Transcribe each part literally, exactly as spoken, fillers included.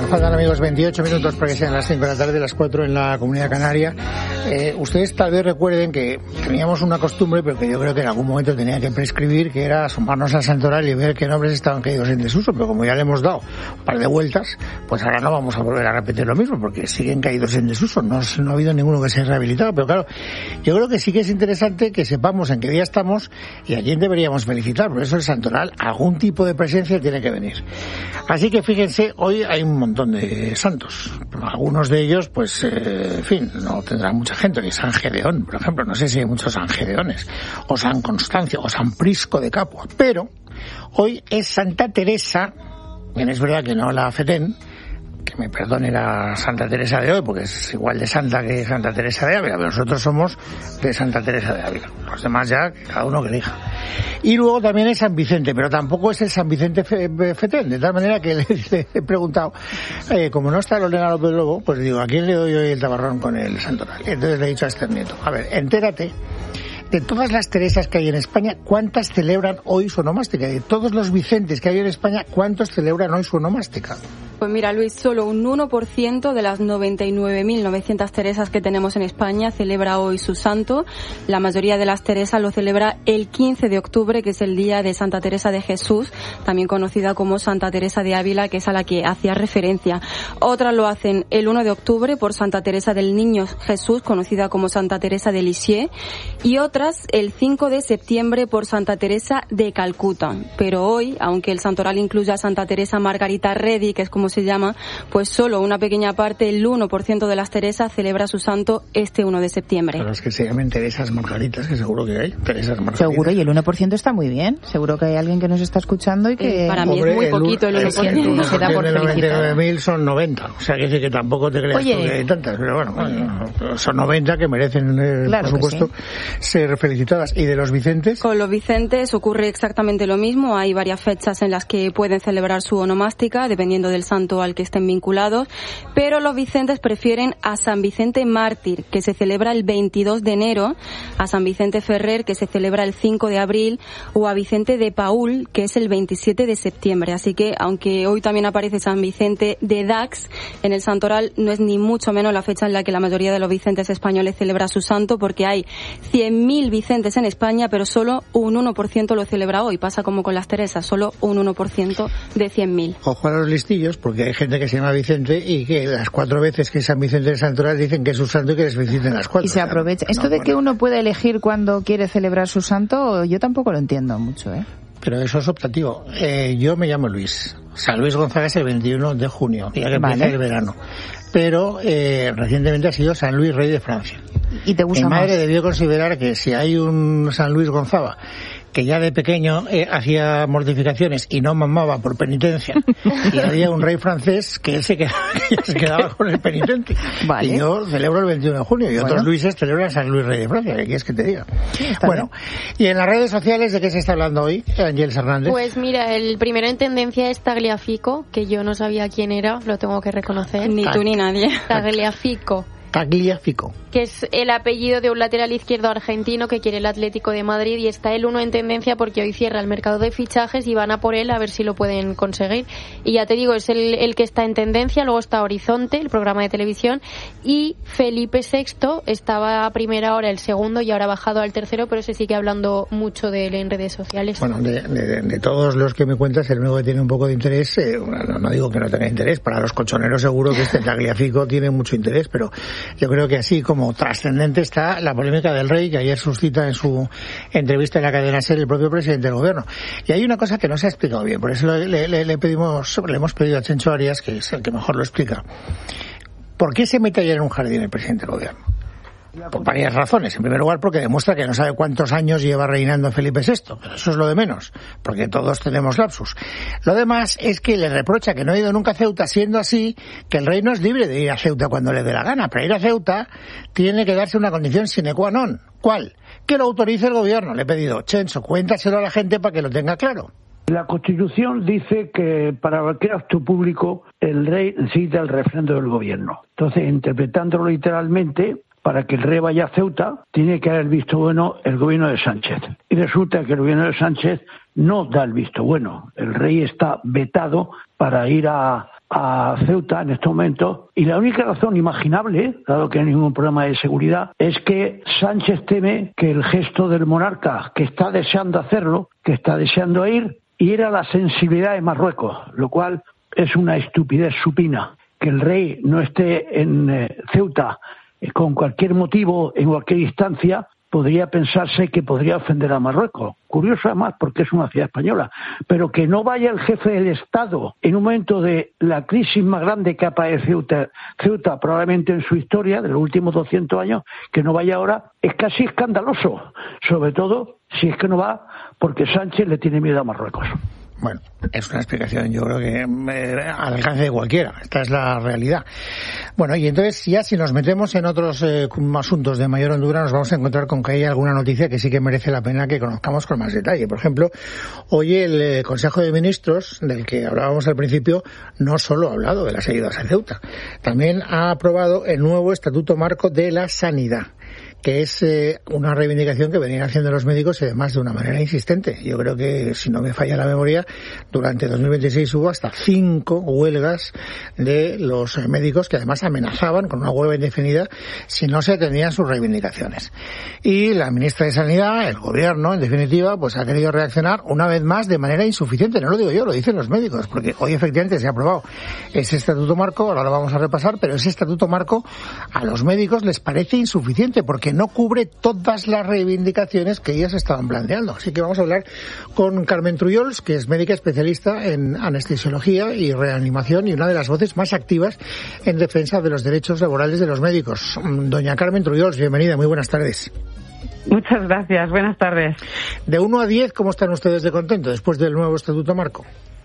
Faltan, amigos, veintiocho minutos para que sean las cinco de la tarde, las cuatro en la Comunidad Canaria. Eh, ustedes tal vez recuerden que teníamos una costumbre, pero que yo creo que en algún momento tenía que prescribir, que era asomarnos al santoral y ver qué nombres estaban caídos en desuso, pero como ya le hemos dado un par de vueltas, pues ahora no vamos a volver a repetir lo mismo, porque siguen caídos en desuso, no, no ha habido ninguno que se haya rehabilitado, pero claro, yo creo que sí que es interesante que sepamos en qué día estamos y a quién deberíamos felicitar, por eso el santoral, algún tipo de presencia tiene que venir. Así que fíjense, hoy hay un montón de santos. Algunos de ellos, pues, eh, en fin, no tendrá mucha gente. Ni San Gedeón, por ejemplo. No sé si hay muchos San Gedeones. O San Constancio, o San Prisco de Capua. Pero hoy es Santa Teresa, bien es verdad que no la Fetén, que me perdone la Santa Teresa de hoy, porque es igual de santa que Santa Teresa de Ávila, pero nosotros somos de Santa Teresa de Ávila. Los demás ya, cada uno que elija. Y luego también es San Vicente, pero tampoco es el San Vicente Fetén, de tal manera que le, le he preguntado, eh, como no está Lorena López Lobo, pues digo, ¿a quién le doy hoy el tabarrón con el santoral? Y entonces le he dicho a Esther Nieto, a ver, entérate, de todas las Teresas que hay en España, ¿cuántas celebran hoy su onomástica? De todos los Vicentes que hay en España, ¿cuántos celebran hoy su onomástica? Pues mira, Luis, solo un uno por ciento de las noventa y nueve mil novecientas Teresas que tenemos en España celebra hoy su santo. La mayoría de las Teresas lo celebra el quince de octubre, que es el día de Santa Teresa de Jesús, también conocida como Santa Teresa de Ávila, que es a la que hacía referencia. Otras lo hacen el uno de octubre por Santa Teresa del Niño Jesús, conocida como Santa Teresa de Lisieux, y otras el cinco de septiembre por Santa Teresa de Calcuta. Pero hoy, aunque el santoral incluya a Santa Teresa Margarita Redi, que es como se llama, pues solo una pequeña parte, el uno por ciento de las Teresas, celebra su santo este uno de septiembre. Pero es que se llamen Teresas Margaritas, que seguro que hay Teresas Margaritas. Seguro, y el uno por ciento está muy bien. Seguro que hay alguien que nos está escuchando y que... Eh, para mí Hombre, es muy poquito el uno por ciento. El, el, el, el, el, el, el noventa y nueve mil son noventa. O sea, que decir que tampoco te creas Oye, tú que hay tantas. Pero bueno, bueno, son noventa que merecen, eh, claro por supuesto, sí, ser felicitadas. ¿Y de los Vicentes? Con los Vicentes ocurre exactamente lo mismo. Hay varias fechas en las que pueden celebrar su onomástica, dependiendo del santo al que estén vinculados, pero los Vicentes prefieren a San Vicente Mártir, que se celebra el veintidós de enero, a San Vicente Ferrer, que se celebra el cinco de abril, o a Vicente de Paúl, que es el veintisiete de septiembre. Así que, aunque hoy también aparece San Vicente de Dax en el santoral, no es ni mucho menos la fecha en la que la mayoría de los Vicentes españoles celebra su santo, porque hay cien mil Vicentes en España, pero solo un uno por ciento lo celebra hoy. Pasa como con las Teresas, solo un uno por ciento de cien mil. Ojo a los listillos, porque hay gente que se llama Vicente y que las cuatro veces que San Vicente de Santoral dicen que es su santo y que les feliciten las cuatro. Y se aprovecha. Esto no, de bueno. que uno puede elegir cuando quiere celebrar su santo, yo tampoco lo entiendo mucho, ¿eh? Pero eso es optativo. Eh, yo me llamo Luis. San Luis Gonzaga es el veintiuno de junio, día que empieza vale. el verano. Pero eh, recientemente ha sido San Luis, rey de Francia. ¿Y te gusta Mi madre más? debió considerar que si hay un San Luis Gonzaga que ya de pequeño eh, hacía mortificaciones y no mamaba por penitencia, y había un rey francés que él se quedaba, que se quedaba con el penitente. Vale. Y yo celebro el veintiuno de junio y bueno. otros Luises celebran San Luis, rey de Francia. ¿Qué quieres que te diga? Sí, bueno, bien. Y en las redes sociales, ¿de qué se está hablando hoy, Ángeles Hernández? Pues mira, el primero en tendencia es Tagliafico, que yo no sabía quién era, lo tengo que reconocer. Ni tú ni nadie. Tagliafico. Tagliafico. Que es el apellido de un lateral izquierdo argentino que quiere el Atlético de Madrid, y está el uno en tendencia porque hoy cierra el mercado de fichajes y van a por él a ver si lo pueden conseguir. Y ya te digo, es el, el que está en tendencia. Luego está Horizonte, el programa de televisión, y Felipe sexto estaba a primera hora el segundo y ahora ha bajado al tercero, pero se sigue hablando mucho de él en redes sociales. Bueno, de, de, de todos los que me cuentas, el único que tiene un poco de interés, eh, no, no digo que no tenga interés, para los colchoneros seguro que este Tagliafico tiene mucho interés, pero yo creo que así como trascendente está la polémica del Rey, que ayer suscita en su entrevista en la cadena SER el propio presidente del gobierno. Y hay una cosa que no se ha explicado bien, por eso le, le, le pedimos, le hemos pedido a Chencho Arias, que es el que mejor lo explica. ¿Por qué se mete ayer en un jardín el presidente del gobierno? Por varias razones. En primer lugar, porque demuestra que no sabe cuántos años lleva reinando Felipe sexto. Pero eso es lo de menos, porque todos tenemos lapsus. Lo demás es que le reprocha que no ha ido nunca a Ceuta, siendo así que el rey no es libre de ir a Ceuta cuando le dé la gana. Para ir a Ceuta tiene que darse una condición sine qua non. ¿Cuál? Que lo autorice el gobierno. Le he pedido, Chenso, cuéntaselo a la gente para que lo tenga claro. La Constitución dice que para cualquier acto público el rey necesita el refrendo del gobierno. Entonces, interpretándolo literalmente, para que el rey vaya a Ceuta, tiene que haber visto bueno el gobierno de Sánchez. Y resulta que el gobierno de Sánchez no da el visto bueno. El rey está vetado para ir a, a Ceuta en estos momentos, y la única razón imaginable, dado que no hay ningún problema de seguridad, es que Sánchez teme que el gesto del monarca, que está deseando hacerlo, que está deseando ir, hiera la sensibilidad de Marruecos, lo cual es una estupidez supina. Que el rey no esté en eh, Ceuta eh, con cualquier motivo, en cualquier instancia, podría pensarse que podría ofender a Marruecos. Curioso además porque es una ciudad española. Pero que no vaya el jefe del Estado en un momento de la crisis más grande que ha padecido Ceuta, Ceuta probablemente en su historia, de los últimos doscientos años, que no vaya ahora, es casi escandaloso. Sobre todo si es que no va porque Sánchez le tiene miedo a Marruecos. Bueno, es una explicación, yo creo que eh, al alcance de cualquiera. Esta es la realidad. Bueno, y entonces ya si nos metemos en otros eh, asuntos de mayor hondura, nos vamos a encontrar con que hay alguna noticia que sí que merece la pena que conozcamos con más detalle. Por ejemplo, hoy el eh, Consejo de Ministros, del que hablábamos al principio, no solo ha hablado de las ayudas a Ceuta, también ha aprobado el nuevo Estatuto Marco de la Sanidad, que es eh, una reivindicación que venían haciendo los médicos y además de una manera insistente. Yo creo que, si no me falla la memoria, durante dos mil veintiséis hubo hasta cinco huelgas de los eh, médicos que además amenazaban con una huelga indefinida si no se atendían sus reivindicaciones. Y la ministra de Sanidad, el gobierno, en definitiva, pues ha querido reaccionar una vez más de manera insuficiente. No lo digo yo, lo dicen los médicos, porque hoy efectivamente se ha aprobado ese estatuto marco, ahora lo vamos a repasar, pero ese estatuto marco a los médicos les parece insuficiente porque no cubre todas las reivindicaciones que ellas estaban planteando. Así que vamos a hablar con Carmen Trullols, que es médica especialista en anestesiología y reanimación y una de las voces más activas en defensa de los derechos laborales de los médicos. Doña Carmen Trullols, bienvenida, muy buenas tardes. Muchas gracias, buenas tardes. De uno a diez, ¿cómo están ustedes de contento después del nuevo estatuto marco?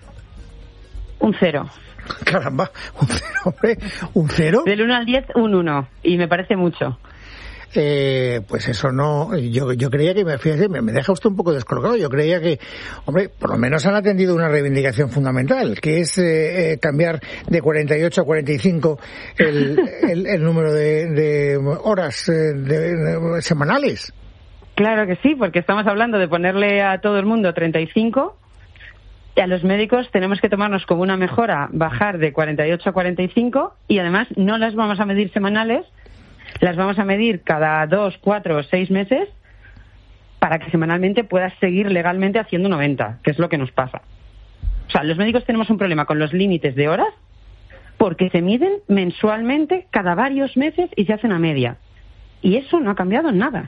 Un cero. Caramba, un cero, hombre, un cero. Del uno al diez, un uno, y me parece mucho. Eh, pues eso no, yo yo creía que, me, fíjese, me, me deja usted un poco descolocado. Yo creía que, hombre, por lo menos han atendido una reivindicación fundamental, que es eh, eh, cambiar de cuarenta y ocho a cuarenta y cinco el, el, el número de, de horas eh, de, de, semanales. Claro que sí, porque estamos hablando de ponerle a todo el mundo treinta y cinco, y a los médicos tenemos que tomarnos como una mejora bajar de cuarenta y ocho a cuarenta y cinco, y además no las vamos a medir semanales, las vamos a medir cada dos, cuatro o seis meses para que semanalmente puedas seguir legalmente haciendo noventa, que es lo que nos pasa. O sea, los médicos tenemos un problema con los límites de horas porque se miden mensualmente cada varios meses y se hacen a media. Y eso no ha cambiado en nada.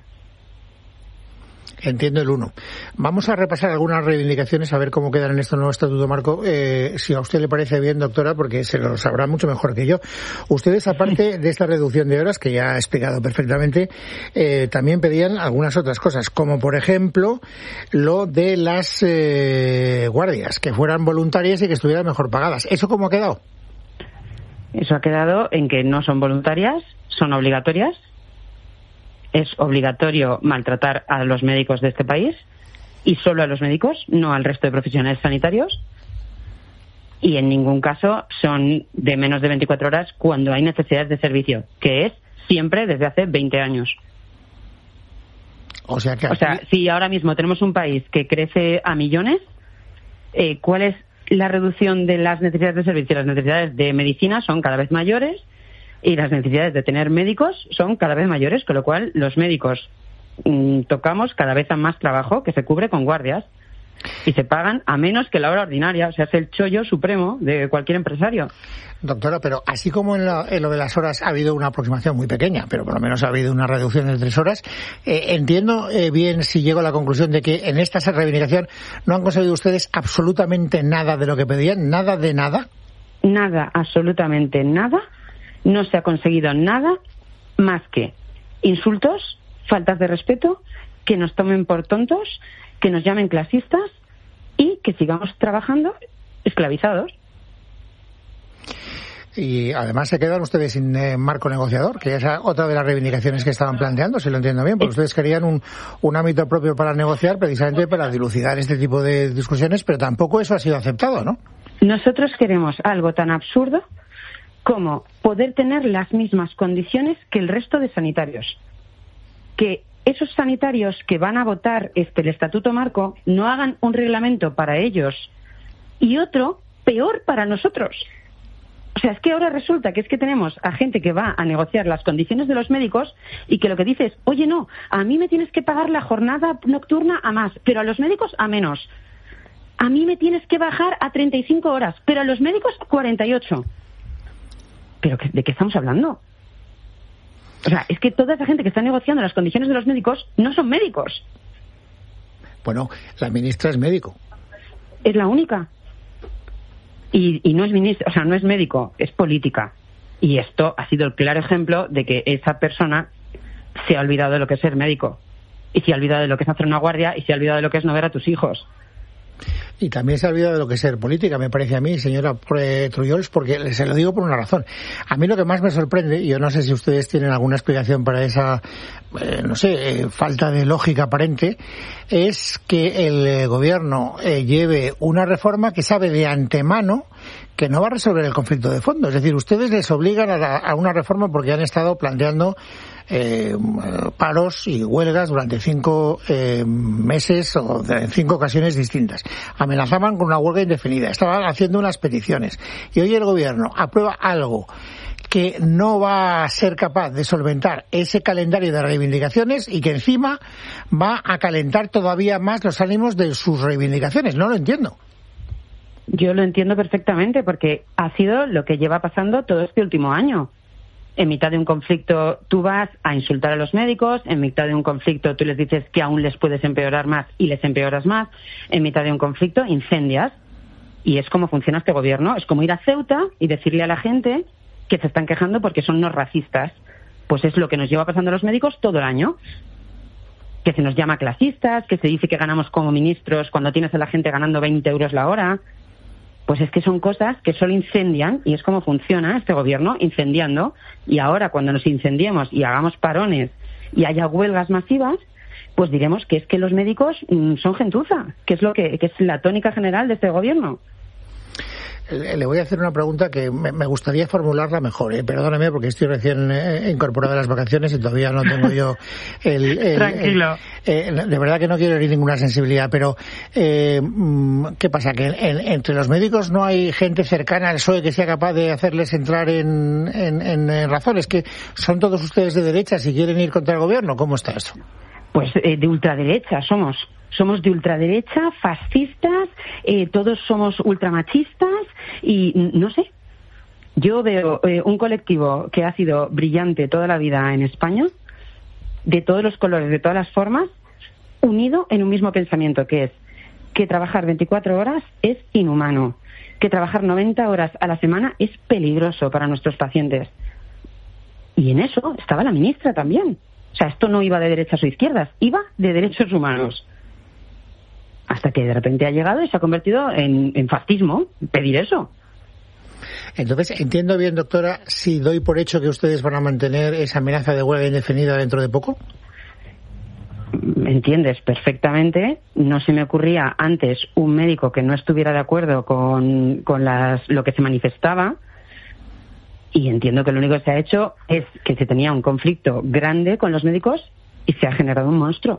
Entiendo el uno. Vamos a repasar algunas reivindicaciones a ver cómo quedan en este nuevo estatuto marco. Eh, si a usted le parece bien, doctora, porque se lo sabrá mucho mejor que yo. Ustedes, aparte de esta reducción de horas, que ya ha explicado perfectamente, eh, también pedían algunas otras cosas, como por ejemplo lo de las eh, guardias, que fueran voluntarias y que estuvieran mejor pagadas. ¿Eso cómo ha quedado? Eso ha quedado en que no son voluntarias, son obligatorias. Es obligatorio maltratar a los médicos de este país y solo a los médicos, no al resto de profesionales sanitarios. Y en ningún caso son de menos de veinticuatro horas cuando hay necesidades de servicio, que es siempre desde hace veinte años. O sea, que aquí... o sea, si ahora mismo tenemos un país que crece a millones, eh, ¿cuál es la reducción de las necesidades de servicio? Las necesidades de medicina son cada vez mayores y las necesidades de tener médicos son cada vez mayores, con lo cual los médicos mmm, tocamos cada vez a más trabajo que se cubre con guardias y se pagan a menos que la hora ordinaria. O sea, es el chollo supremo de cualquier empresario. Doctora, pero así como en, la, en lo de las horas ha habido una aproximación muy pequeña, pero por lo menos ha habido una reducción de tres horas, eh, entiendo eh, bien si llego a la conclusión de que en esta reivindicación no han conseguido ustedes absolutamente nada de lo que pedían, nada de nada. Nada, absolutamente nada. No se ha conseguido nada más que insultos, faltas de respeto, que nos tomen por tontos, que nos llamen clasistas y que sigamos trabajando esclavizados. Y además se quedan ustedes sin eh, marco negociador, que es otra de las reivindicaciones que estaban planteando, si lo entiendo bien, porque ustedes querían un, un ámbito propio para negociar, precisamente para dilucidar este tipo de discusiones, pero tampoco eso ha sido aceptado, ¿no? Nosotros queremos algo tan absurdo como poder tener las mismas condiciones que el resto de sanitarios. Que esos sanitarios que van a votar este el Estatuto Marco no hagan un reglamento para ellos y otro peor para nosotros. sea, es que ahora resulta que es que tenemos a gente que va a negociar las condiciones de los médicos y que lo que dice es, oye, no, a mí me tienes que pagar la jornada nocturna a más, pero a los médicos a menos. A mí me tienes que bajar a treinta y cinco horas, pero a los médicos a cuarenta y ocho. ¿Pero de qué estamos hablando? O sea, es que toda esa gente que está negociando las condiciones de los médicos no son médicos. Bueno, la ministra es médico. Es la única. Y, y no es ministra, o sea, no es médico, es política. Y esto ha sido el claro ejemplo de que esa persona se ha olvidado de lo que es ser médico. Y se ha olvidado de lo que es hacer una guardia y se ha olvidado de lo que es no ver a tus hijos. Y también se ha olvidado de lo que es ser política, me parece a mí, señora Trullols, porque se lo digo por una razón. A mí lo que más me sorprende, y yo no sé si ustedes tienen alguna explicación para esa, eh, no sé, eh, falta de lógica aparente, es que el eh, gobierno eh, lleve una reforma que sabe de antemano que no va a resolver el conflicto de fondo. Es decir, ustedes les obligan a, la, a una reforma porque han estado planteando Eh, paros y huelgas durante cinco eh, meses o en cinco ocasiones distintas. Amenazaban con una huelga indefinida, estaban haciendo unas peticiones y hoy el gobierno aprueba algo que no va a ser capaz de solventar ese calendario de reivindicaciones y que encima va a calentar todavía más los ánimos de sus reivindicaciones. No lo entiendo. Yo lo entiendo perfectamente porque ha sido lo que lleva pasando todo este último año. En mitad de un conflicto tú vas a insultar a los médicos, en mitad de un conflicto tú les dices que aún les puedes empeorar más y les empeoras más, en mitad de un conflicto incendias. Y es como funciona este gobierno, es como ir a Ceuta y decirle a la gente que se están quejando porque son unos racistas. Pues es lo que nos lleva pasando a los médicos todo el año. Que se nos llama clasistas, que se dice que ganamos como ministros cuando tienes a la gente ganando veinte euros la hora. Pues es que son cosas que solo incendian y es como funciona este gobierno, incendiando. Y ahora cuando nos incendiemos y hagamos parones y haya huelgas masivas, pues diremos que es que los médicos mmm, son gentuza, que es lo que, que es la tónica general de este gobierno. Le voy a hacer una pregunta que me gustaría formularla mejor, ¿eh? Perdóname porque estoy recién eh, incorporado a las vacaciones y todavía no tengo yo el... el Tranquilo. El, eh, de verdad que no quiero herir ninguna sensibilidad, pero eh, ¿qué pasa? ¿Que en, entre los médicos no hay gente cercana al P S O E que sea capaz de hacerles entrar en, en, en razones? ¿Que son todos ustedes de derecha si quieren ir contra el gobierno? ¿Cómo está eso? Pues eh, de ultraderecha somos. Somos de ultraderecha, fascistas, eh, todos somos ultramachistas y no sé. Yo veo eh, un colectivo que ha sido brillante toda la vida en España, de todos los colores, de todas las formas, unido en un mismo pensamiento, que es que trabajar veinticuatro horas es inhumano, que trabajar noventa horas a la semana es peligroso para nuestros pacientes. Y en eso estaba la ministra también. O sea, esto no iba de derechas o izquierdas, iba de derechos humanos. Hasta que de repente ha llegado y se ha convertido en, en fascismo, pedir eso. Entonces, entiendo bien, doctora, si doy por hecho que ustedes van a mantener esa amenaza de huelga indefinida dentro de poco. Entiendes perfectamente. No se me ocurría antes un médico que no estuviera de acuerdo con, con las, lo que se manifestaba. Y entiendo que lo único que se ha hecho es que se tenía un conflicto grande con los médicos y se ha generado un monstruo.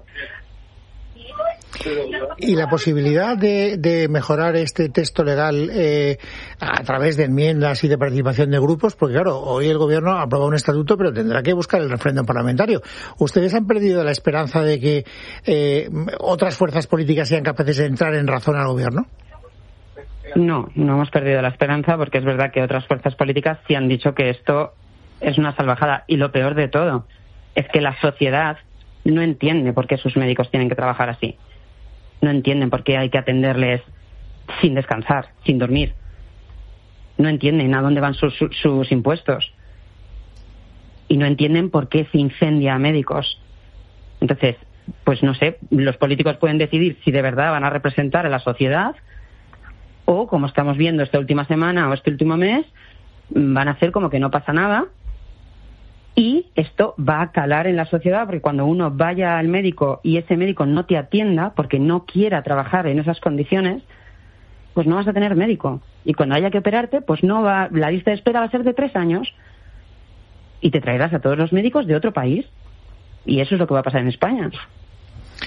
Y la posibilidad de, de mejorar este texto legal eh, a través de enmiendas y de participación de grupos, porque claro, hoy el gobierno ha aprobado un estatuto, pero tendrá que buscar el referéndum parlamentario. ¿Ustedes han perdido la esperanza de que eh, otras fuerzas políticas sean capaces de entrar en razón al gobierno? No, no hemos perdido la esperanza porque es verdad que otras fuerzas políticas sí han dicho que esto es una salvajada. Y lo peor de todo es que la sociedad no entiende por qué sus médicos tienen que trabajar así. No entienden por qué hay que atenderles sin descansar, sin dormir. No entienden a dónde van sus, sus, sus impuestos. Y no entienden por qué se incendia a médicos. Entonces, pues no sé, los políticos pueden decidir si de verdad van a representar a la sociedad o, como estamos viendo esta última semana o este último mes, van a hacer como que no pasa nada. Y esto va a calar en la sociedad, porque cuando uno vaya al médico y ese médico no te atienda porque no quiera trabajar en esas condiciones, pues no vas a tener médico. Y cuando haya que operarte, pues no va, la lista de espera va a ser de tres años y te traerás a todos los médicos de otro país. Y eso es lo que va a pasar en España.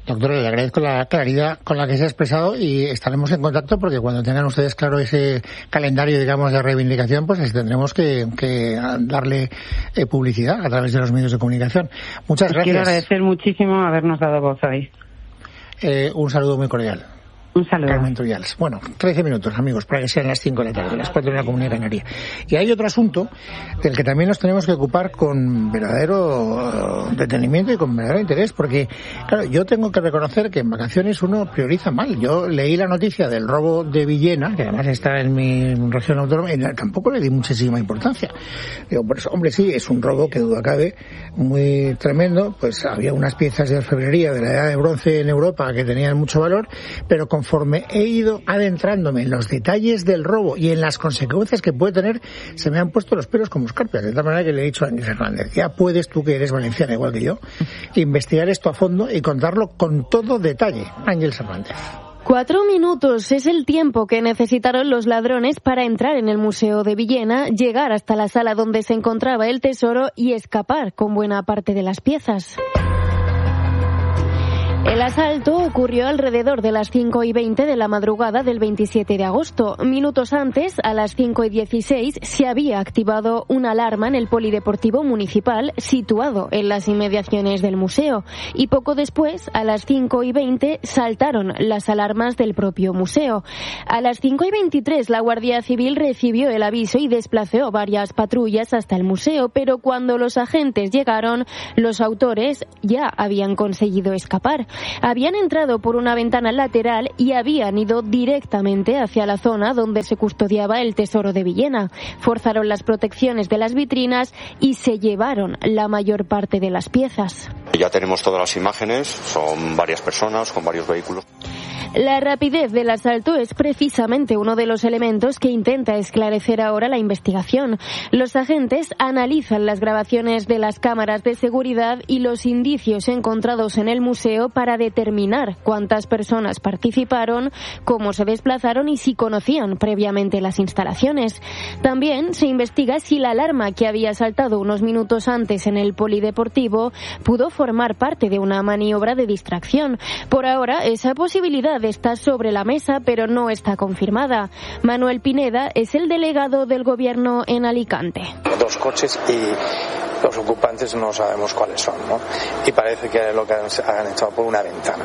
Doctora, le agradezco la claridad con la que se ha expresado y estaremos en contacto porque cuando tengan ustedes claro ese calendario, digamos, de reivindicación, pues tendremos que, que darle eh, publicidad a través de los medios de comunicación. Muchas gracias. Quiero agradecer muchísimo habernos dado voz hoy. Eh, un saludo muy cordial. Un saludo. Carmen Trullals. Bueno, trece minutos, amigos, para que sean las cinco de la tarde, las cuatro en la Comunidad Canaria. Y hay otro asunto del que también nos tenemos que ocupar con verdadero detenimiento y con verdadero interés, porque, claro, yo tengo que reconocer que en vacaciones uno prioriza mal. Yo leí la noticia del robo de Villena, que además está en mi región autónoma, y tampoco le di muchísima importancia. Digo, pues, hombre, sí, es un robo que duda cabe, muy tremendo, pues había unas piezas de orfebrería de la Edad de Bronce en Europa que tenían mucho valor, pero con Conforme he ido adentrándome en los detalles del robo y en las consecuencias que puede tener, se me han puesto los pelos como escarpias. De tal manera que le he dicho a Ángel Hernández, ya puedes tú, que eres valenciana igual que yo, investigar esto a fondo y contarlo con todo detalle. Ángel Hernández. Cuatro minutos es el tiempo que necesitaron los ladrones para entrar en el Museo de Villena, llegar hasta la sala donde se encontraba el tesoro y escapar con buena parte de las piezas. El asalto ocurrió alrededor de las cinco y veinte de la madrugada del veintisiete de agosto. Minutos antes, a las cinco y dieciséis, se había activado una alarma en el polideportivo municipal situado en las inmediaciones del museo. Y poco después, a las cinco y veinte, saltaron las alarmas del propio museo. A las cinco y veintitrés, la Guardia Civil recibió el aviso y desplazó varias patrullas hasta el museo, pero cuando los agentes llegaron, los autores ya habían conseguido escapar. Habían entrado por una ventana lateral y habían ido directamente hacia la zona donde se custodiaba el tesoro de Villena. Forzaron las protecciones de las vitrinas y se llevaron la mayor parte de las piezas. Ya tenemos todas las imágenes, son varias personas con varios vehículos. La rapidez del asalto es precisamente uno de los elementos que intenta esclarecer ahora la investigación. Los agentes analizan las grabaciones de las cámaras de seguridad y los indicios encontrados en el museo para determinar cuántas personas participaron, cómo se desplazaron y si conocían previamente las instalaciones. También se investiga si la alarma que había saltado unos minutos antes en el polideportivo pudo formar parte de una maniobra de distracción. Por ahora, esa posibilidad está sobre la mesa, pero no está confirmada. Manuel Pineda es el delegado del gobierno en Alicante. Dos coches y los ocupantes no sabemos cuáles son, ¿no? Y parece que lo que han echado por una ventana.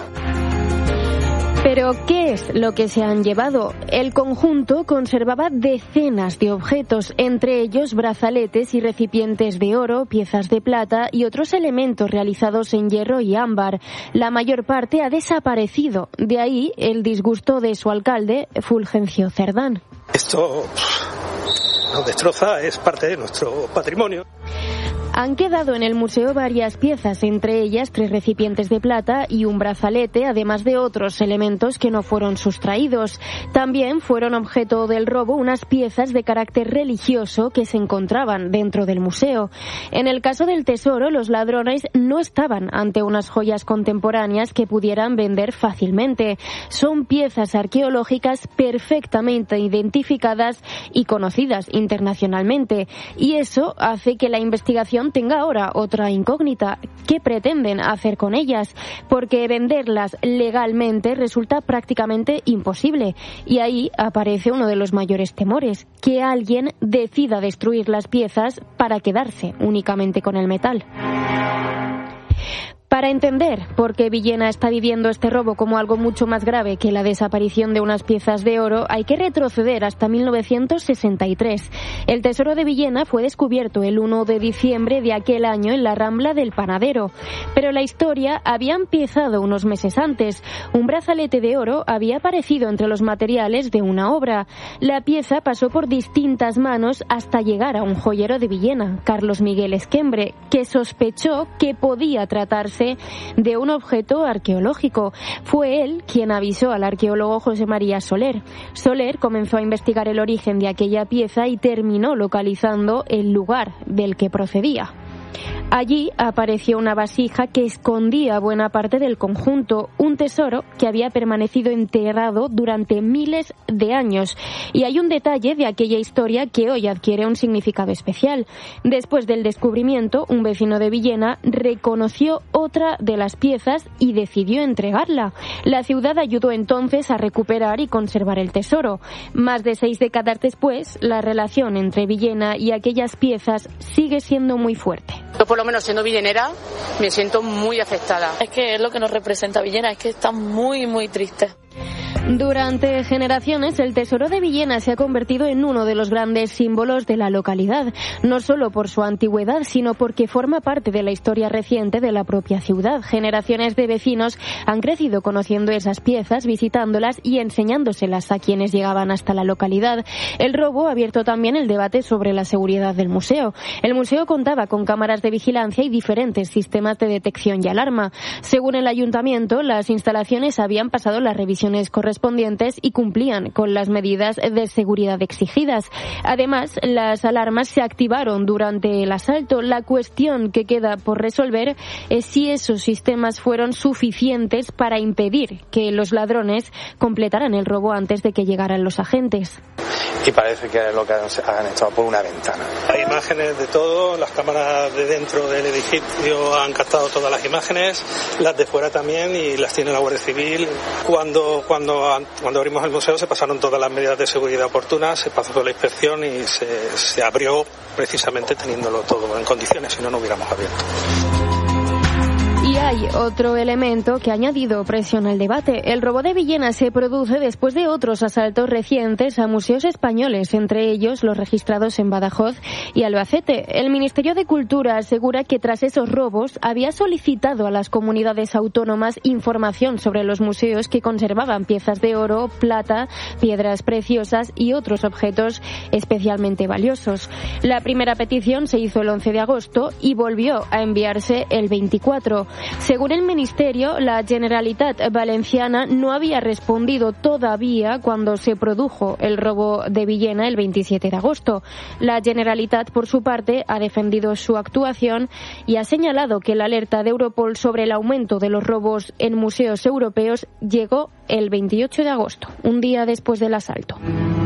Pero, ¿qué es lo que se han llevado? El conjunto conservaba decenas de objetos, entre ellos brazaletes y recipientes de oro, piezas de plata y otros elementos realizados en hierro y ámbar. La mayor parte ha desaparecido. De ahí el disgusto de su alcalde, Fulgencio Cerdán. Esto nos destroza, es parte de nuestro patrimonio. Han quedado en el museo varias piezas, entre ellas tres recipientes de plata y un brazalete, además de otros elementos que no fueron sustraídos. También fueron objeto del robo unas piezas de carácter religioso que se encontraban dentro del museo. En el caso del tesoro, los ladrones no estaban ante unas joyas contemporáneas que pudieran vender fácilmente. Son piezas arqueológicas perfectamente identificadas y conocidas internacionalmente. Y eso hace que la investigación tenga ahora otra incógnita. ¿Qué pretenden hacer con ellas? Porque venderlas legalmente resulta prácticamente imposible. Y ahí aparece uno de los mayores temores, que alguien decida destruir las piezas para quedarse únicamente con el metal. Para entender por qué Villena está viviendo este robo como algo mucho más grave que la desaparición de unas piezas de oro, hay que retroceder hasta mil novecientos sesenta y tres. El tesoro de Villena fue descubierto el uno de diciembre de aquel año en la Rambla del Panadero. Pero la historia había empezado unos meses antes. Un brazalete de oro había aparecido entre los materiales de una obra. La pieza pasó por distintas manos hasta llegar a un joyero de Villena, Carlos Miguel Esquembre, que sospechó que podía tratarse de un objeto arqueológico. Fue él quien avisó al arqueólogo José María Soler. Soler comenzó a investigar el origen de aquella pieza y terminó localizando el lugar del que procedía. Allí apareció una vasija que escondía buena parte del conjunto, un tesoro que había permanecido enterrado durante miles de años. Y hay un detalle de aquella historia que hoy adquiere un significado especial. Después del descubrimiento, un vecino de Villena reconoció otra de las piezas y decidió entregarla. La ciudad ayudó entonces a recuperar y conservar el tesoro. Más de seis décadas después, la relación entre Villena y aquellas piezas sigue siendo muy fuerte. Yo, por lo menos siendo villenera, me siento muy afectada. Es que es lo que nos representa Villena, es que está muy, muy triste. Durante generaciones, el tesoro de Villena se ha convertido en uno de los grandes símbolos de la localidad, no solo por su antigüedad, sino porque forma parte de la historia reciente de la propia ciudad. Generaciones de vecinos han crecido conociendo esas piezas, visitándolas y enseñándoselas a quienes llegaban hasta la localidad. El robo ha abierto también el debate sobre la seguridad del museo. El museo contaba con cámaras de vigilancia y diferentes sistemas de detección y alarma. Según el ayuntamiento, las instalaciones habían pasado las revisiones correspondientes y cumplían con las medidas de seguridad exigidas. Además, las alarmas se activaron durante el asalto. La cuestión que queda por resolver es si esos sistemas fueron suficientes para impedir que los ladrones completaran el robo antes de que llegaran los agentes. Y parece que es lo que han estado por una ventana. Hay imágenes de todo, las cámaras de dentro del edificio han captado todas las imágenes, las de fuera también, y las tiene la Guardia Civil. Cuando, cuando, cuando abrimos el museo se pasaron todas las medidas de seguridad oportunas, se pasó la inspección y se, se abrió precisamente teniéndolo todo en condiciones, si no, no hubiéramos abierto. Y hay otro elemento que ha añadido presión al debate. El robo de Villena se produce después de otros asaltos recientes a museos españoles, entre ellos los registrados en Badajoz y Albacete. El Ministerio de Cultura asegura que tras esos robos había solicitado a las comunidades autónomas información sobre los museos que conservaban piezas de oro, plata, piedras preciosas y otros objetos especialmente valiosos. La primera petición se hizo el once de agosto y volvió a enviarse el veinticuatro. Según el Ministerio, la Generalitat Valenciana no había respondido todavía cuando se produjo el robo de Villena el veintisiete de agosto. La Generalitat, por su parte, ha defendido su actuación y ha señalado que la alerta de Europol sobre el aumento de los robos en museos europeos llegó el veintiocho de agosto, un día después del asalto.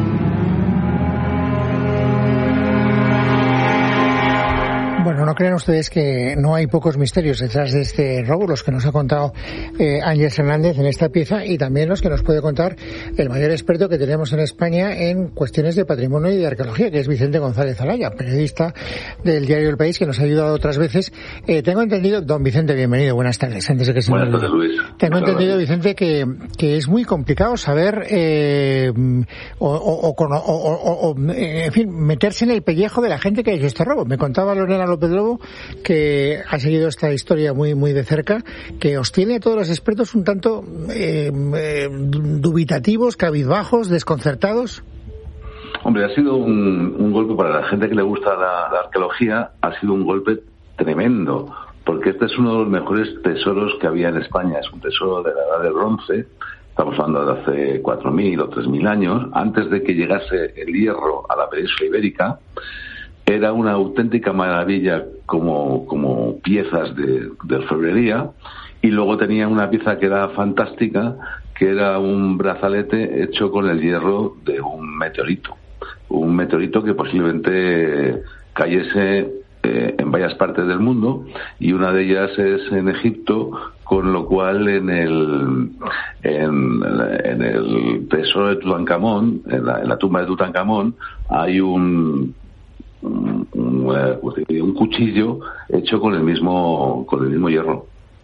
Bueno, no crean ustedes que no hay pocos misterios detrás de este robo, los que nos ha contado eh, Ángeles Hernández en esta pieza, y también los que nos puede contar el mayor experto que tenemos en España en cuestiones de patrimonio y de arqueología, que es Vicente González Alaya, periodista del diario El País, que nos ha ayudado otras veces. Eh, tengo entendido, don Vicente, bienvenido, buenas tardes. Antes de que se buenas tardes, Luis. Tengo Muchas entendido, gracias. Vicente, que, que es muy complicado saber, eh, o, o, o, o, o, en fin, meterse en el pellejo de la gente que ha hecho este robo. Me contaba Lorena López Lobo, que ha seguido esta historia muy muy de cerca, que os tiene a todos los expertos un tanto eh, eh, dubitativos, cabizbajos, desconcertados. Hombre, ha sido un, un golpe para la gente que le gusta la, la arqueología, ha sido un golpe tremendo, porque este es uno de los mejores tesoros que había en España. Es un tesoro de la Edad del Bronce, estamos hablando de hace cuatro mil o tres mil años, antes de que llegase el hierro a la península ibérica. Era una auténtica maravilla como, como piezas de, de orfebrería, y luego tenía una pieza que era fantástica, que era un brazalete hecho con el hierro de un meteorito. Un meteorito que posiblemente cayese eh, en varias partes del mundo, y una de ellas es en Egipto, con lo cual en el en, en el tesoro de Tutankamón, en la, en la tumba de Tutankamón, hay un Un, un, un cuchillo hecho con el mismo con el mismo hierro.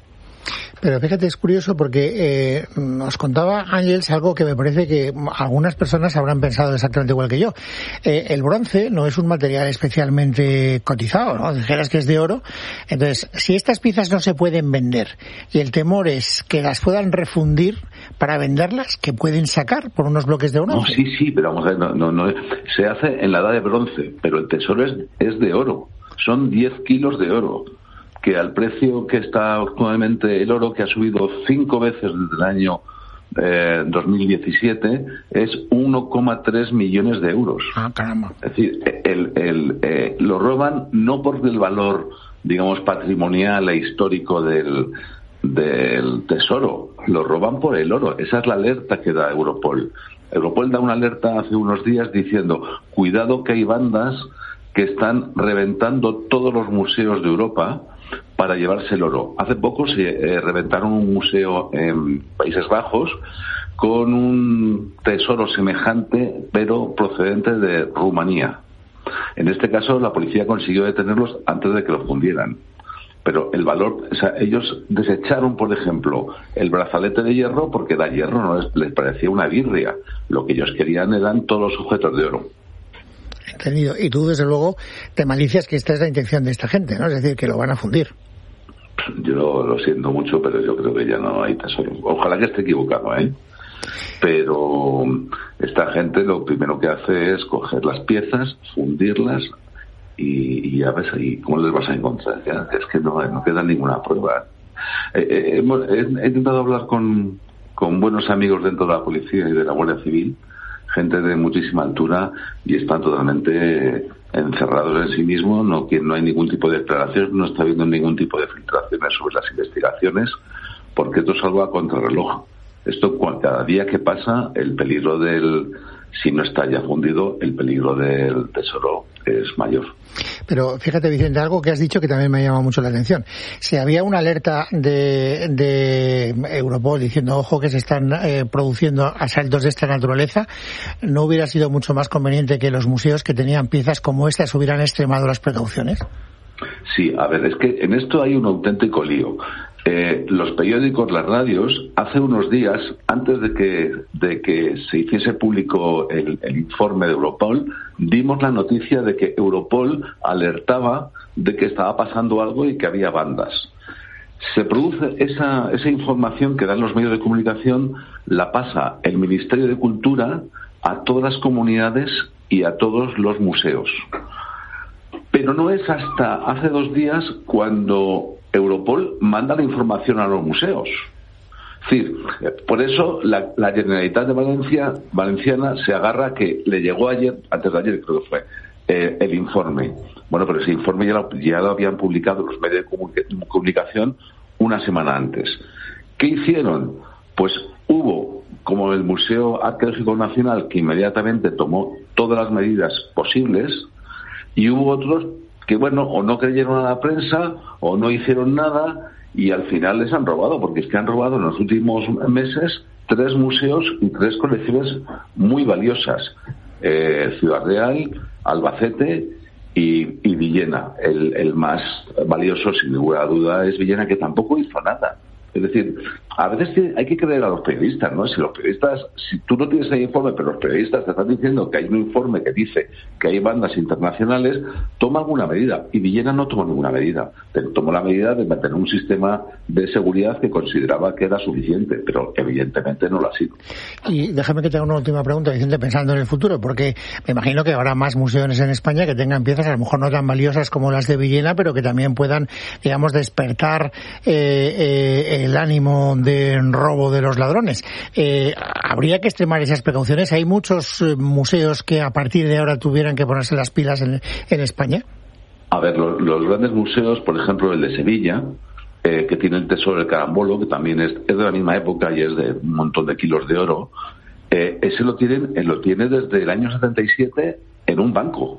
Pero fíjate, es curioso porque eh, nos contaba Ángeles algo que me parece que algunas personas habrán pensado exactamente igual que yo. Eh, el bronce no es un material especialmente cotizado, ¿no? Dijeras que es de oro. Entonces, si estas piezas no se pueden vender y el temor es que las puedan refundir para venderlas, ¿qué pueden sacar por unos bloques de oro? No, sí, sí, pero vamos a ver, no, no, no, se hace en la edad de bronce, pero el tesoro es, es de oro. Son diez kilos de oro, que al precio que está actualmente el oro, que ha subido cinco veces desde el año eh, dos mil diecisiete, es uno coma tres millones de euros. Ah, caramba. Es decir, el, el, eh, lo roban no por el valor digamos, patrimonial e histórico del, del tesoro. Lo roban por el oro. Esa es la alerta que da Europol. Europol da una alerta hace unos días diciendo, cuidado que hay bandas que están reventando todos los museos de Europa para llevarse el oro. Hace poco se eh, reventaron un museo en Países Bajos con un tesoro semejante, pero procedente de Rumanía. En este caso, la policía consiguió detenerlos antes de que lo fundieran. Pero el valor, o sea, ellos desecharon, por ejemplo, el brazalete de hierro porque da hierro, no les, les parecía una birria. Lo que ellos querían eran todos los objetos de oro. Entendido. Y tú, desde luego, te malicias que esta es la intención de esta gente, ¿no? Es decir, que lo van a fundir. Yo lo, lo siento mucho, pero yo creo que ya no hay tesoro. Ojalá que esté equivocado, ¿eh? Pero esta gente lo primero que hace es coger las piezas, fundirlas y, y ya ves ahí cómo les vas a encontrar. Ya es que no, no queda ninguna prueba. Eh, eh, hemos, he, he intentado hablar con, con buenos amigos dentro de la policía y de la Guardia Civil, gente de muchísima altura, y están totalmente encerrados en sí mismos. No, que no hay ningún tipo de declaración, no está habiendo ningún tipo de filtraciones sobre las investigaciones, porque esto es algo a contrarreloj. Esto, cada día que pasa, el peligro del, si no está ya fundido, el peligro del tesoro es mayor. Pero fíjate, Vicente, algo que has dicho que también me ha llamado mucho la atención. Si había una alerta de, de Europol diciendo, ojo, que se están eh, produciendo asaltos de esta naturaleza, ¿no hubiera sido mucho más conveniente que los museos que tenían piezas como estas hubieran extremado las precauciones? Sí, a ver, es que en esto hay un auténtico lío. Eh, los periódicos, las radios, hace unos días, antes de que de que se hiciese público el, el informe de Europol, dimos la noticia de que Europol alertaba de que estaba pasando algo y que había bandas. Se produce esa, esa información que dan los medios de comunicación, la pasa el Ministerio de Cultura a todas las comunidades y a todos los museos. Pero no es hasta hace dos días cuando Europol manda la información a los museos. Es decir, por eso la, la Generalitat de Valencia, Valenciana se agarra a que le llegó ayer, antes de ayer creo que fue, eh, el informe. Bueno, pero ese informe ya lo, ya lo habían publicado los medios de comunicación una semana antes. ¿Qué hicieron? Pues hubo, como el Museo Arqueológico Nacional, que inmediatamente tomó todas las medidas posibles, y hubo otros que, bueno, o no creyeron a la prensa o no hicieron nada y al final les han robado, porque es que han robado en los últimos meses tres museos y tres colecciones muy valiosas. Eh, Ciudad Real, Albacete y, y Villena. El, el más valioso, sin ninguna duda, es Villena, que tampoco hizo nada. Es decir, a veces hay que creer a los periodistas, ¿no? Si los periodistas, si tú no tienes el informe, pero los periodistas te están diciendo que hay un informe que dice que hay bandas internacionales, toma alguna medida. Y Villena no tomó ninguna medida. Tomó la medida de mantener un sistema de seguridad que consideraba que era suficiente, pero evidentemente no lo ha sido. Y déjame que te haga una última pregunta, Vicente, pensando en el futuro, porque me imagino que habrá más museos en España que tengan piezas a lo mejor no tan valiosas como las de Villena, pero que también puedan, digamos, despertar eh, eh, el ánimo de robo de los ladrones. Eh, ¿Habría que extremar esas precauciones? ¿Hay muchos eh, museos que a partir de ahora tuvieran que ponerse las pilas en, en España? A ver, los, los grandes museos, por ejemplo el de Sevilla, eh, que tiene el Tesoro del Carambolo, que también es, es de la misma época y es de un montón de kilos de oro, eh, ese lo tienen, eh, lo tiene desde el año setenta y siete en un banco.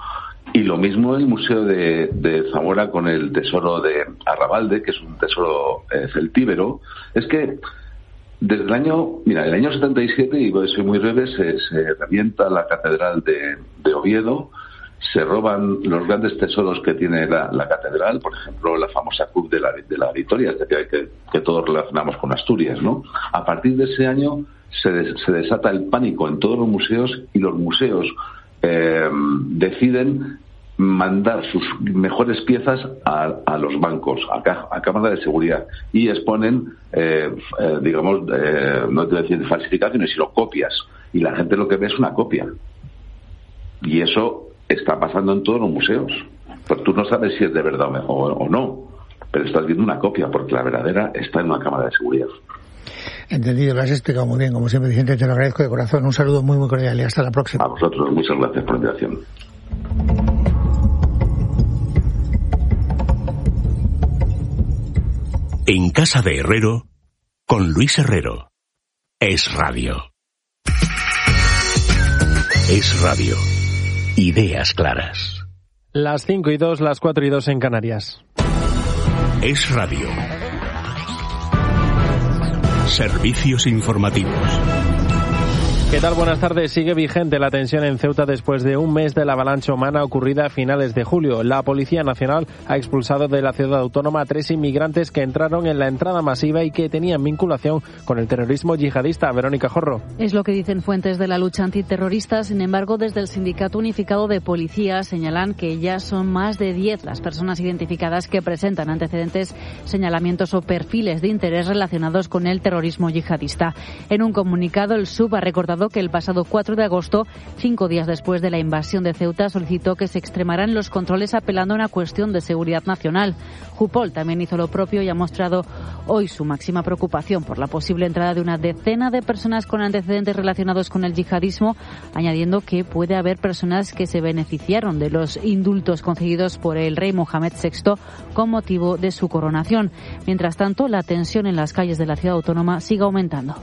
Y lo mismo el Museo de, de Zamora con el Tesoro de Arrabalde, que es un tesoro eh, celtíbero. Es que desde el año, mira, el año setenta y siete, y voy a ser muy breve, se, se revienta la catedral de, de Oviedo, se roban los grandes tesoros que tiene la, la catedral, por ejemplo, la famosa Cruz de la, de la Victoria, que, que, que todos relacionamos con Asturias, ¿no? A partir de ese año se, des, se desata el pánico en todos los museos y los museos eh, deciden mandar sus mejores piezas a, a los bancos, a, ca, a cámaras de seguridad, y exponen, eh, eh, digamos, eh, no te voy a decir falsificaciones, sino copias, y la gente lo que ve es una copia. Y eso está pasando en todos los museos. Pues tú no sabes si es de verdad o, o no, pero estás viendo una copia, porque la verdadera está en una cámara de seguridad. Entendido, lo has explicado muy bien, como siempre, Vicente, te lo agradezco de corazón. Un saludo muy, muy cordial y hasta la próxima. A vosotros, muchas gracias por la invitación. En Casa de Herrero, con Luis Herrero. Es Radio. Es Radio. Ideas claras. Las cinco y dos, las cuatro y dos en Canarias. Es Radio. Servicios informativos. ¿Qué tal? Buenas tardes. Sigue vigente la tensión en Ceuta después de un mes de la avalancha humana ocurrida a finales de julio. La Policía Nacional ha expulsado de la ciudad autónoma a tres inmigrantes que entraron en la entrada masiva y que tenían vinculación con el terrorismo yihadista. Verónica Jorro. Es lo que dicen fuentes de la lucha antiterrorista. Sin embargo, desde el Sindicato Unificado de Policía señalan que ya son más de diez las personas identificadas que presentan antecedentes, señalamientos o perfiles de interés relacionados con el terrorismo yihadista. En un comunicado, el S U B ha recordado que el pasado cuatro de agosto, cinco días después de la invasión de Ceuta, solicitó que se extremaran los controles apelando a una cuestión de seguridad nacional. Jupol también hizo lo propio y ha mostrado hoy su máxima preocupación por la posible entrada de una decena de personas con antecedentes relacionados con el yihadismo, añadiendo que puede haber personas que se beneficiaron de los indultos concedidos por el rey Mohamed sexto con motivo de su coronación. Mientras tanto, la tensión en las calles de la ciudad autónoma sigue aumentando.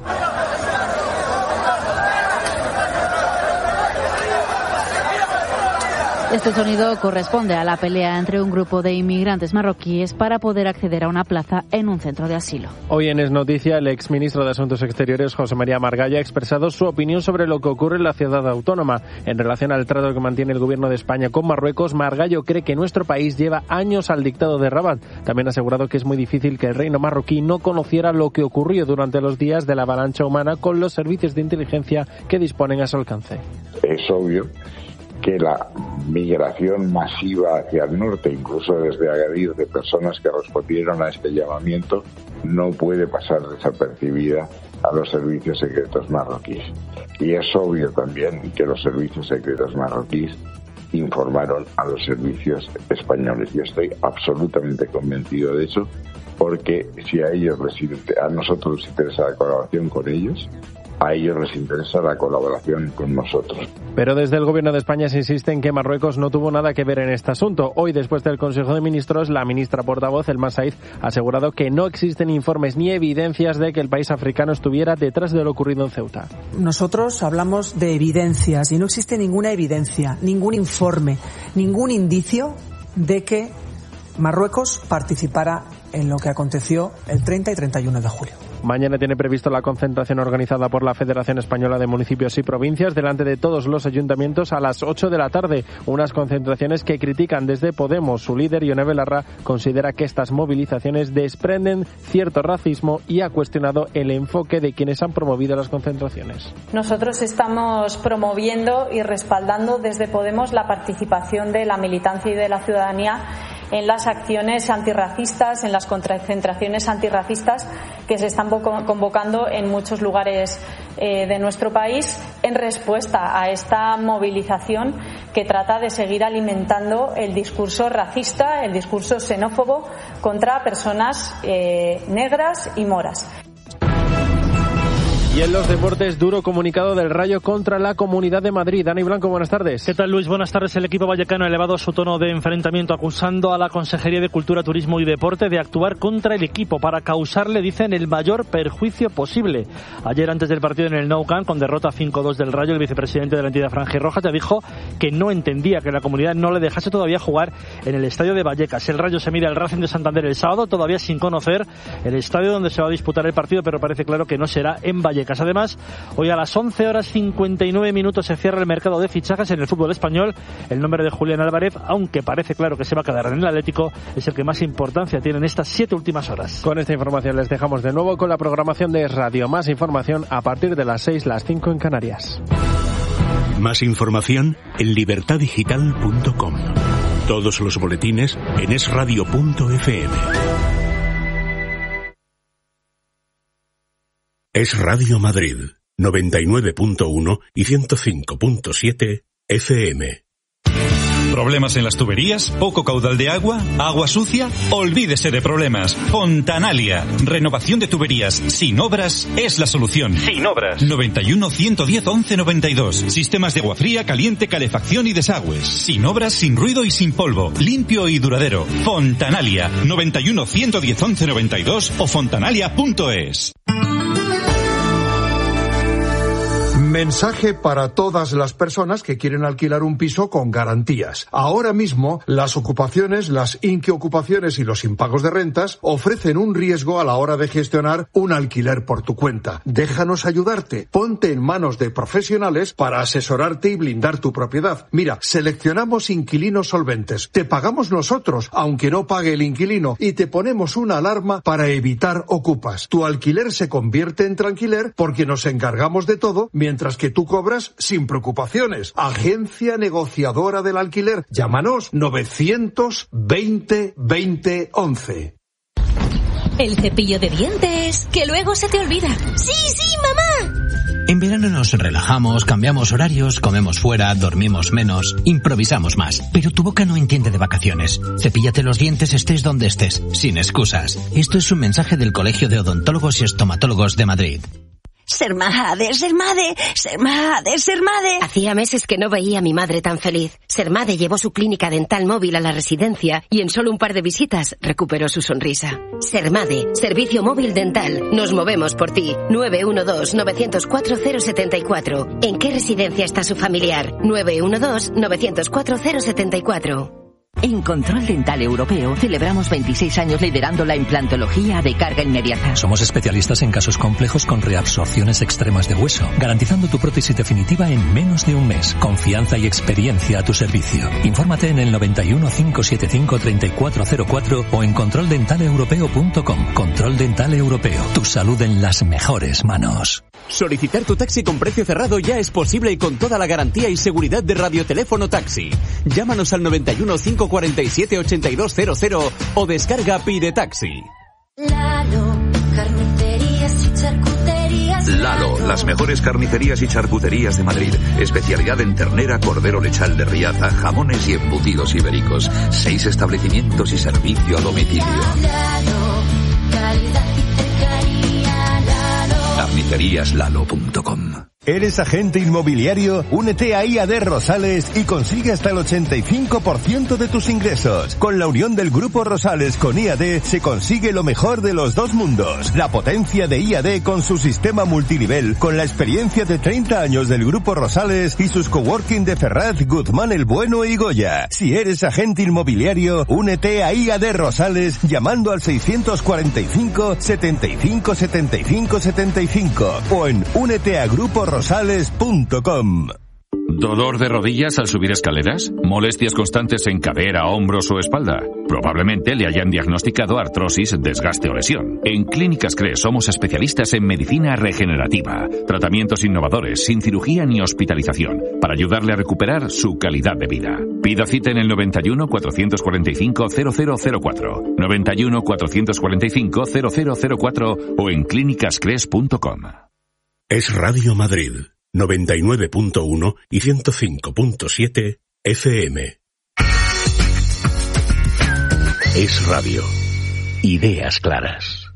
Este sonido corresponde a la pelea entre un grupo de inmigrantes marroquíes para poder acceder a una plaza en un centro de asilo. Hoy en Es Noticia, el exministro de Asuntos Exteriores, José María Margallo, ha expresado su opinión sobre lo que ocurre en la ciudad autónoma. En relación al trato que mantiene el gobierno de España con Marruecos, Margallo cree que nuestro país lleva años al dictado de Rabat. También ha asegurado que es muy difícil que el reino marroquí no conociera lo que ocurrió durante los días de la avalancha humana con los servicios de inteligencia que disponen a su alcance. Es obvio que la migración masiva hacia el norte, incluso desde Agadir, de personas que respondieron a este llamamiento, no puede pasar desapercibida a los servicios secretos marroquíes. Y es obvio también que los servicios secretos marroquíes informaron a los servicios españoles. Yo estoy absolutamente convencido de eso, porque si a ellos les, a nosotros les interesa la colaboración con ellos, a ellos les interesa la colaboración con nosotros. Pero desde el Gobierno de España se insiste en que Marruecos no tuvo nada que ver en este asunto. Hoy, después del Consejo de Ministros, la ministra portavoz, Elma Said, ha asegurado que no existen informes ni evidencias de que el país africano estuviera detrás de lo ocurrido en Ceuta. Nosotros hablamos de evidencias y no existe ninguna evidencia, ningún informe, ningún indicio de que Marruecos participara en lo que aconteció el treinta y treinta y uno de julio. Mañana tiene previsto la concentración organizada por la Federación Española de Municipios y Provincias delante de todos los ayuntamientos a las ocho de la tarde. Unas concentraciones que critican desde Podemos. Su líder, Ione Belarra, considera que estas movilizaciones desprenden cierto racismo y ha cuestionado el enfoque de quienes han promovido las concentraciones. Nosotros estamos promoviendo y respaldando desde Podemos la participación de la militancia y de la ciudadanía en las acciones antirracistas, en las concentraciones antirracistas que se están convocando en muchos lugares eh, de nuestro país en respuesta a esta movilización que trata de seguir alimentando el discurso racista, el discurso xenófobo contra personas eh, negras y moras. Y en los deportes, duro comunicado del Rayo contra la Comunidad de Madrid. Dani Blanco, buenas tardes. ¿Qué tal, Luis? Buenas tardes. El equipo vallecano ha elevado su tono de enfrentamiento acusando a la Consejería de Cultura, Turismo y Deporte de actuar contra el equipo para causarle, dicen, el mayor perjuicio posible. Ayer, antes del partido en el Nou Camp, con derrota cinco dos del Rayo, el vicepresidente de la entidad franjirroja ya dijo que no entendía que la comunidad no le dejase todavía jugar en el estadio de Vallecas. El Rayo se mide al Racing de Santander el sábado, todavía sin conocer el estadio donde se va a disputar el partido, pero parece claro que no será en Vallecas. Además, hoy a las once horas cincuenta y nueve minutos se cierra el mercado de fichajes en el fútbol español. El nombre de Julián Álvarez, aunque parece claro que se va a quedar en el Atlético, es el que más importancia tiene en estas siete últimas horas. Con esta información les dejamos de nuevo con la programación de Radio. Más información a partir de las seis, las cinco en Canarias. Más información en libertad digital punto com. Todos los boletines en es radio punto efe eme. Es Radio Madrid, noventa y nueve punto uno y ciento cinco punto siete efe eme. ¿Problemas en las tuberías? ¿Poco caudal de agua? ¿Agua sucia? Olvídese de problemas. Fontanalia. Renovación de tuberías sin obras es la solución. Sin obras. noventa y uno, ciento diez, once noventa y dos. Sistemas de agua fría, caliente, calefacción y desagües. Sin obras, sin ruido y sin polvo. Limpio y duradero. Fontanalia. noventa y uno, ciento diez, once noventa y dos o fontanalia punto es. Mensaje para todas las personas que quieren alquilar un piso con garantías. Ahora mismo, las ocupaciones, las inquiocupaciones y los impagos de rentas ofrecen un riesgo a la hora de gestionar un alquiler por tu cuenta. Déjanos ayudarte. Ponte en manos de profesionales para asesorarte y blindar tu propiedad. Mira, seleccionamos inquilinos solventes. Te pagamos nosotros, aunque no pague el inquilino, y te ponemos una alarma para evitar ocupas. Tu alquiler se convierte en tranquiler porque nos encargamos de todo, mientras que tú cobras sin preocupaciones. Agencia negociadora del alquiler. Llámanos novecientos veinte veinte once. El cepillo de dientes, que luego se te olvida. ¡Sí, sí, mamá! En verano nos relajamos, cambiamos horarios, comemos fuera, dormimos menos, improvisamos más. Pero tu boca no entiende de vacaciones. Cepíllate los dientes estés donde estés, sin excusas. Esto es un mensaje del Colegio de Odontólogos y Estomatólogos de Madrid. Sermade, Sermade, Sermade, Sermade. Hacía meses que no veía a mi madre tan feliz. Sermade llevó su clínica dental móvil a la residencia y en solo un par de visitas recuperó su sonrisa. Sermade, servicio móvil dental. Nos movemos por ti. nueve uno dos, nueve cero cuatro, cero siete cuatro. ¿En qué residencia está su familiar? nueve uno dos, nueve cero cuatro, cero siete cuatro. En Control Dental Europeo celebramos veintiséis años liderando la implantología de carga inmediata. Somos especialistas en casos complejos con reabsorciones extremas de hueso, garantizando tu prótesis definitiva en menos de un mes. Confianza y experiencia a tu servicio. Infórmate en el noventa y uno, cinco siete cinco, treinta y cuatro cero cuatro o en control dental europeo punto com. Control Dental Europeo. Tu salud en las mejores manos. Solicitar tu taxi con precio cerrado ya es posible y con toda la garantía y seguridad de Radioteléfono Taxi. Llámanos al noventa y uno, cinco cuarenta y siete, ochenta y dos cero cero o descarga Pide Taxi. Lalo, carnicerías y charcuterías. Lalo, las mejores carnicerías y charcuterías de Madrid. Especialidad en ternera, cordero lechal de Riaza, jamones y embutidos ibéricos. Seis establecimientos y servicio a domicilio. Lalo, calidad y cercanía. Lalo. carnicerías lalo punto com. ¿Eres agente inmobiliario? Únete a I A D Rosales y consigue hasta el ochenta y cinco por ciento de tus ingresos. Con la unión del Grupo Rosales con I A D se consigue lo mejor de los dos mundos. La potencia de I A D con su sistema multinivel, con la experiencia de treinta años del Grupo Rosales y sus coworking de Ferraz, Guzmán el Bueno y Goya. Si eres agente inmobiliario, únete a I A D Rosales llamando al seiscientos cuarenta y cinco, setenta y cinco, setenta y cinco, setenta y cinco o en únete a grupo rosales punto com. ¿Dolor de rodillas al subir escaleras? ¿Molestias constantes en cadera, hombros o espalda? Probablemente le hayan diagnosticado artrosis, desgaste o lesión. En Clínicas CRES somos especialistas en medicina regenerativa, tratamientos innovadores, sin cirugía ni hospitalización, para ayudarle a recuperar su calidad de vida. Pida cita en el noventa y uno, cuatrocientos cuarenta y cinco, cero cero cero cuatro, noventa y uno, cuatrocientos cuarenta y cinco, cero cero cero cuatro o en clínicas cres punto com. Es Radio Madrid, noventa y nueve punto uno y ciento cinco punto siete F M. Es radio. Ideas claras.